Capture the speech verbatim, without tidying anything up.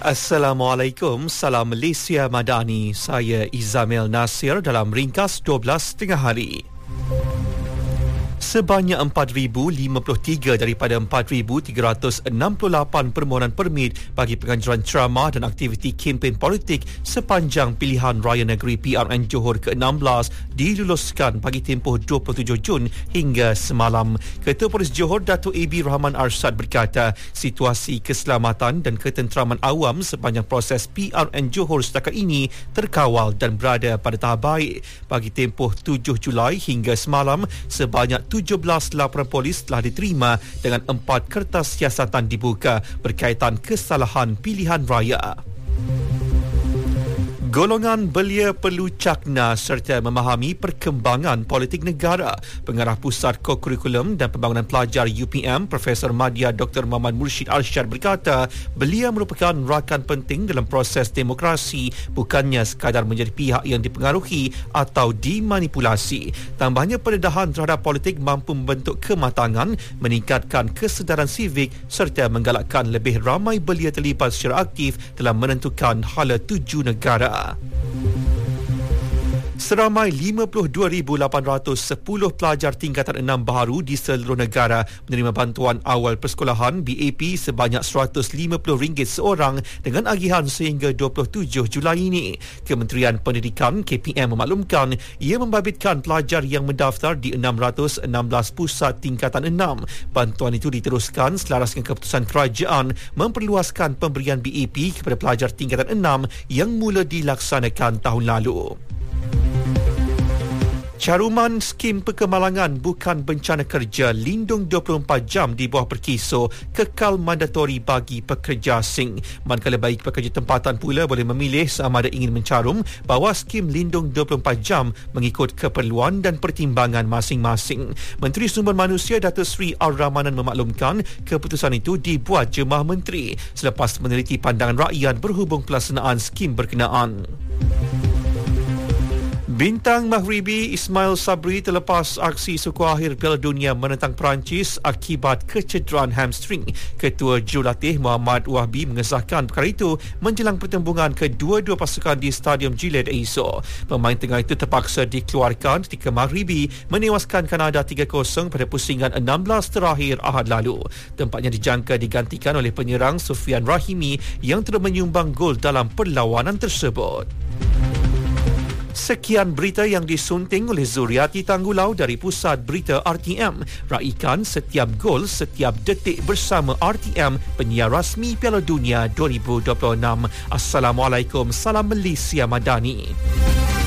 Assalamualaikum, salam Malaysia Madani. Saya Izamil Nasir dalam ringkas dua belas tengah hari. Sebanyak empat ribu lima puluh tiga daripada empat ribu tiga ratus enam puluh lapan permohonan permit bagi penganjuran ceramah dan aktiviti kempen politik sepanjang pilihan raya negeri P R N Johor ke enam belas diluluskan bagi tempoh dua puluh tujuh Jun hingga semalam. Ketua Polis Johor Datuk A B Rahman Arshad berkata, situasi keselamatan dan ketenteraman awam sepanjang proses P R N Johor setakat ini terkawal dan berada pada tahap baik. Bagi tempoh tujuh Julai hingga semalam, sebanyak tujuh belas laporan polis telah diterima dengan empat kertas siasatan dibuka berkaitan kesalahan pilihan raya. Golongan belia perlu cakna serta memahami perkembangan politik negara. Pengarah Pusat Kokurikulum dan Pembangunan Pelajar U P M, Profesor Madya Doktor Muhammad Murshid Arsyad berkata, belia merupakan rakan penting dalam proses demokrasi, bukannya sekadar menjadi pihak yang dipengaruhi atau dimanipulasi. Tambahnya, pendedahan terhadap politik mampu membentuk kematangan, meningkatkan kesedaran sivik serta menggalakkan lebih ramai belia terlibat secara aktif dalam menentukan hala tuju negara. Seramai lima puluh dua ribu lapan ratus sepuluh pelajar tingkatan enam baharu di seluruh negara menerima bantuan awal persekolahan B A P sebanyak seratus lima puluh ringgit seorang dengan agihan sehingga dua puluh tujuh Julai ini. Kementerian Pendidikan K P M memaklumkan ia membabitkan pelajar yang mendaftar di enam ratus enam belas pusat tingkatan enam. Bantuan itu diteruskan selaras dengan keputusan kerajaan memperluaskan pemberian B A P kepada pelajar tingkatan enam yang mula dilaksanakan tahun lalu. Caruman skim perkemalangan bukan bencana kerja lindung dua puluh empat jam di bawah perkiso kekal mandatori bagi pekerja asing. Manakala bagi pekerja tempatan pula boleh memilih sama ada ingin mencarum bahawa skim lindung dua puluh empat jam mengikut keperluan dan pertimbangan masing-masing. Menteri Sumber Manusia Datuk Seri Ar-Rahmanan memaklumkan keputusan itu dibuat Jemaah Menteri selepas meneliti pandangan rakyat berhubung pelaksanaan skim berkenaan. Bintang Maghribi Ismail Sabri terlepas aksi suku akhir Piala Dunia menentang Perancis akibat kecederaan hamstring. Ketua Jurulatih Muhammad Wahbi mengesahkan perkara itu menjelang pertembungan kedua-dua pasukan di Stadium Gillette esok. Pemain tengah itu terpaksa dikeluarkan ketika Maghribi menewaskan Kanada tiga kosong pada pusingan enam belas terakhir Ahad lalu. Tempatnya dijangka digantikan oleh penyerang Sufian Rahimi yang terus menyumbang gol dalam perlawanan tersebut. Sekian berita yang disunting oleh Zuriati Tanggulau dari Pusat Berita R T M. Raikan setiap gol, setiap detik bersama R T M, penyiar rasmi Piala Dunia dua ribu dua puluh enam. Assalamualaikum, salam Malaysia Madani.